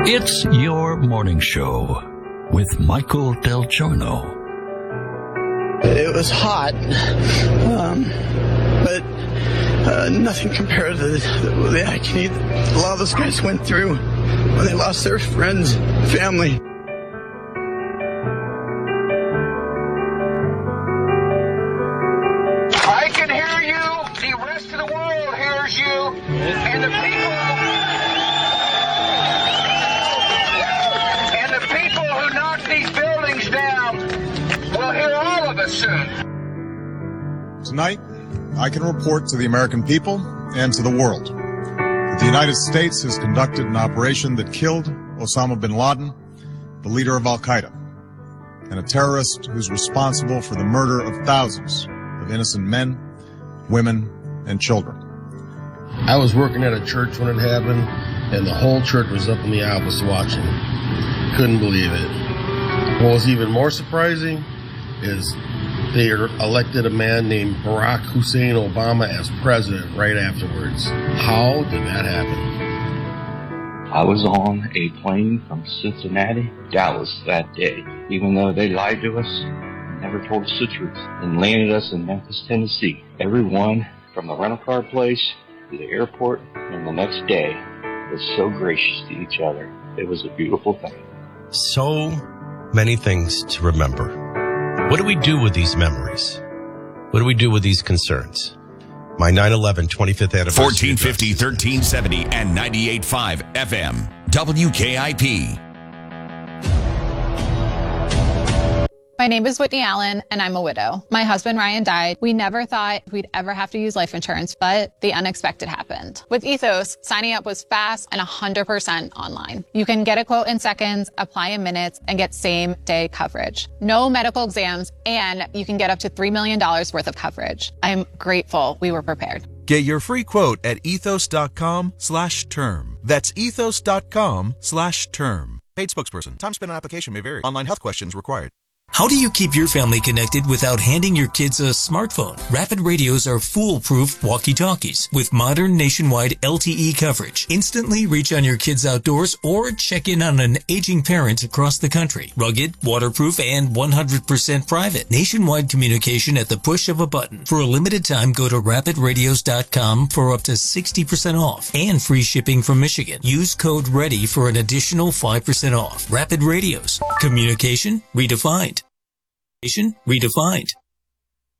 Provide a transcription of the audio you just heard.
It's your morning show with Michael Del Giorno. It was hot, but nothing compared to the agony that a lot of those guys went through when they lost their friends, family. I can hear you. The rest of the world hears you. And the people who knock these buildings down will hear all of us soon. Tonight, I can report to the American people and to the world that the United States has conducted an operation that killed Osama bin Laden, the leader of Al-Qaeda, and a terrorist who's responsible for the murder of thousands of innocent men, women, and children. I was working at a church when it happened, and the whole church was up in the office watching. Couldn't believe it. What was even more surprising is they elected a man named Barack Hussein Obama as president right afterwards. How did that happen? I was on a plane from Cincinnati, Dallas that day. Even though they lied to us, never told us the truth, and landed us in Memphis, Tennessee. Everyone from the rental car place to the airport and the next day was so gracious to each other. It was a beautiful thing. So many things to remember. What do we do with these memories? What do we do with these concerns? My 9/11 25th anniversary. 1450, 1370, and 98.5 FM. WKIP. My name is Whitney Allen, and I'm a widow. My husband, Ryan, died. We never thought we'd ever have to use life insurance, but the unexpected happened. With Ethos, signing up was fast and 100% online. You can get a quote in seconds, apply in minutes, and get same-day coverage. No medical exams, and you can get up to $3 million worth of coverage. I'm grateful we were prepared. Get your free quote at ethos.com/term. That's ethos.com/term. Paid spokesperson. Time spent on application may vary. Online health questions required. How do you keep your family connected without handing your kids a smartphone? Rapid Radios are foolproof walkie-talkies with modern nationwide LTE coverage. Instantly reach on your kids outdoors or check in on an aging parent across the country. Rugged, waterproof, and 100% private. Nationwide communication at the push of a button. For a limited time, go to rapidradios.com for up to 60% off and free shipping from Michigan. Use code READY for an additional 5% off. Rapid Radios. Communication redefined. Redefined.